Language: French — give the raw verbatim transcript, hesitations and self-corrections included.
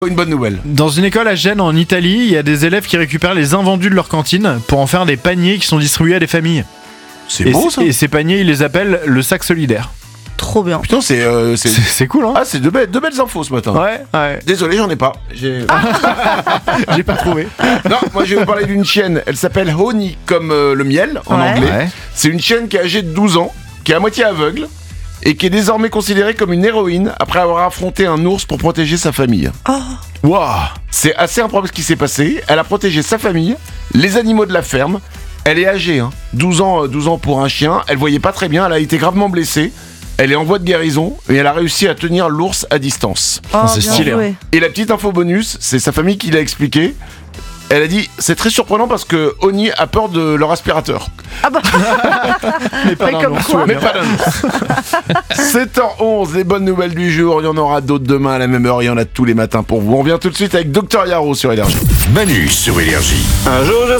Une bonne nouvelle. Dans une école à Gênes en Italie, il y a des élèves qui récupèrent les invendus de leur cantine pour en faire des paniers qui sont distribués à des familles. C'est et beau ça. Et ces paniers, ils les appellent le sac solidaire. Trop bien. Putain, c'est, euh, c'est... C'est, c'est cool, hein. Ah, c'est de, be- de belles infos ce matin. Ouais, ouais. Désolé, j'en ai pas. J'ai... J'ai pas trouvé. Non, moi je vais vous parler d'une chienne. Elle s'appelle Honey, comme euh, le miel en Ouais. anglais. Ouais. C'est une chienne qui est âgée de douze ans, qui est à moitié aveugle et qui est désormais considérée comme une héroïne après avoir affronté un ours pour protéger sa famille. Oh. Waouh. C'est assez improbable ce qui s'est passé. Elle a protégé sa famille, les animaux de la ferme. Elle est âgée, hein. douze ans, euh, douze ans pour un chien. Elle voyait pas très bien, elle a été gravement blessée. Elle est en voie de guérison et elle a réussi à tenir l'ours à distance. Oh, c'est bien stylé, joué. Et la petite info bonus, c'est sa famille qui l'a expliqué. Elle a dit, c'est très surprenant parce que Honey a peur de leur aspirateur. Ah bah, Mais pas Mais d'un comme ours, quoi. ouais, Mais bien. pas d'un ours. sept heures onze, les bonnes nouvelles du jour. Il y en aura d'autres demain à la même heure. Il y en a tous les matins pour vous. On vient tout de suite avec Docteur Yaro sur Énergie. Manu sur Énergie. Un jour je